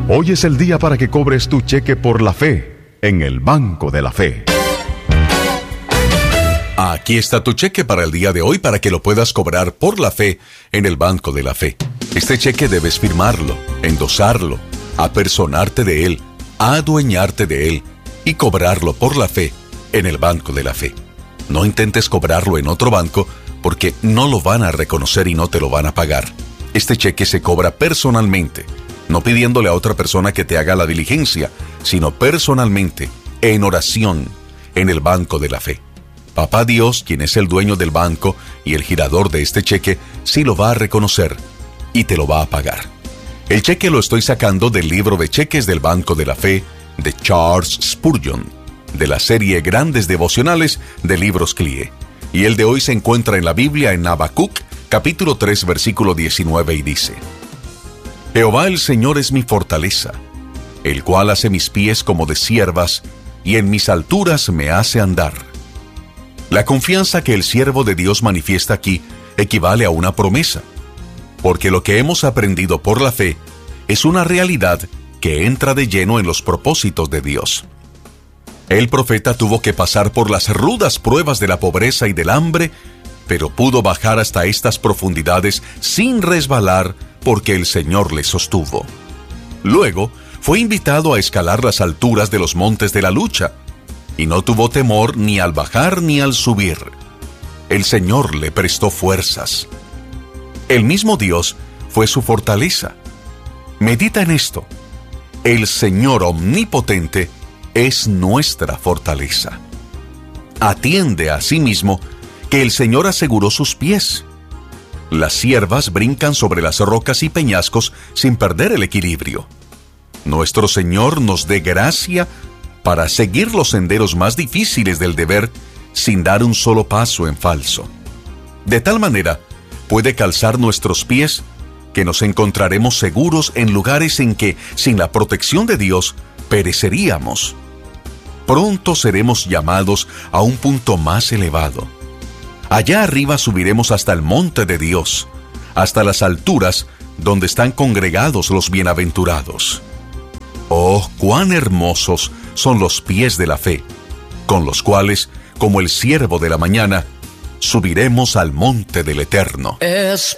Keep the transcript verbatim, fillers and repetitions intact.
Hoy es el día para que cobres tu cheque por la fe en el Banco de la Fe. Aquí está tu cheque para el día de hoy para que lo puedas cobrar por la fe en el Banco de la Fe. Este cheque debes firmarlo, endosarlo, apersonarte de él, adueñarte de él y cobrarlo por la fe en el Banco de la Fe. No intentes cobrarlo en otro banco porque no lo van a reconocer y no te lo van a pagar. Este cheque se cobra personalmente, no pidiéndole a otra persona que te haga la diligencia, sino personalmente, en oración, en el Banco de la Fe. Papá Dios, quien es el dueño del banco y el girador de este cheque, sí lo va a reconocer y te lo va a pagar. El cheque lo estoy sacando del libro de cheques del Banco de la Fe de Charles Spurgeon, de la serie Grandes Devocionales de Libros C L I E. Y el de hoy se encuentra en la Biblia en Habacuc, capítulo tres, versículo diecinueve, y dice: Jehová el Señor es mi fortaleza, el cual hace mis pies como de ciervas, y en mis alturas me hace andar. La confianza que el siervo de Dios manifiesta aquí equivale a una promesa, porque lo que hemos aprendido por la fe es una realidad que entra de lleno en los propósitos de Dios. El profeta tuvo que pasar por las rudas pruebas de la pobreza y del hambre, pero pudo bajar hasta estas profundidades sin resbalar porque el Señor le sostuvo. Luego, fue invitado a escalar las alturas de los montes de la lucha, y no tuvo temor ni al bajar ni al subir. El Señor le prestó fuerzas. El mismo Dios fue su fortaleza. Medita en esto. El Señor omnipotente es nuestra fortaleza. Atiende a sí mismo que el Señor aseguró sus pies. Las ciervas brincan sobre las rocas y peñascos sin perder el equilibrio. Nuestro Señor nos dé gracia para seguir los senderos más difíciles del deber sin dar un solo paso en falso. De tal manera, puede calzar nuestros pies que nos encontraremos seguros en lugares en que, sin la protección de Dios, pereceríamos. Pronto seremos llamados a un punto más elevado. Allá arriba subiremos hasta el monte de Dios, hasta las alturas donde están congregados los bienaventurados. Oh, cuán hermosos son los pies de la fe, con los cuales, como el ciervo de la mañana, subiremos al monte del Eterno. Es